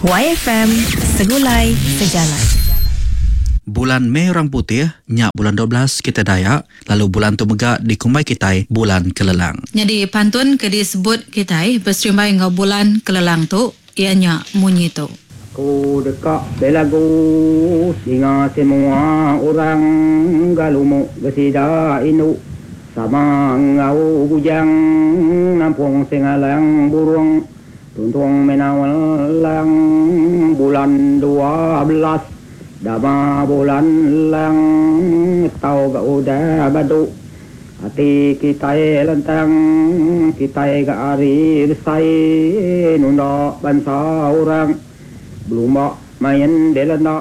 YFM, segulai sejalan. Bulan Mei orang putih, nyak bulan 12 kita Dayak, lalu bulan tu megak di Kumbai Kitai, bulan Kelelang. Jadi pantun ke disebut Kitai berserimbai ngau bulan Kelelang tu, ianya munyi tu. Ku dekat belagu singa semua orang galumu gesida inu sama ngau bujang nampung singalang burung tuntung menawalang bulan 12 dama bulan lang tau ga udah badu hati kita lentang kita ga ari besai nunda bansa orang belum main delana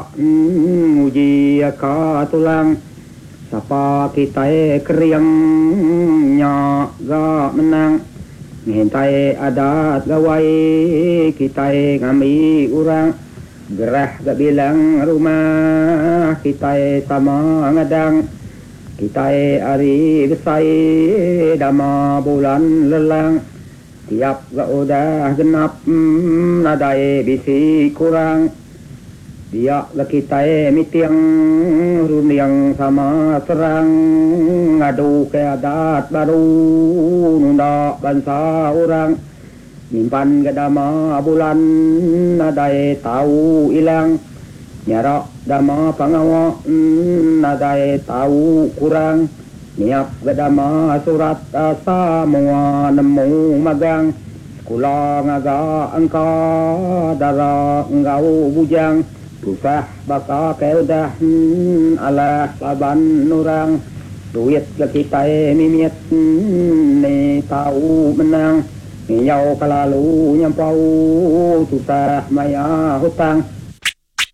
uji ka tulang sapa kita keriang nya ga menang ngintai adat gawai kita ngami urang gerah gak bilang rumah kita sama ngadang kita ari besai dama bulan lelang tiap gak udah genap nadai bisi kurang dia gak kita mitiang runiang sama serang ngadu ke adat baru nunda bansa orang nyimpan gadama bulan nadai tahu ilang nyarak dama pangawa nadai tahu kurang niap gadama surat asa mua nemu magang sekolah ngaga angka dara engau bujang susah baka keudah ala laban nurang duit ke kita mimiet ni tahu menang Nyau kalalu nyampau susah maya hutang